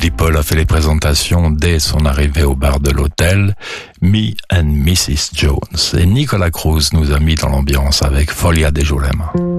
Billy Paul a fait les présentations dès son arrivée au bar de l'hôtel, Me and Mrs. Jones. Et Nicolas Cruz nous a mis dans l'ambiance avec Folia de Jurema.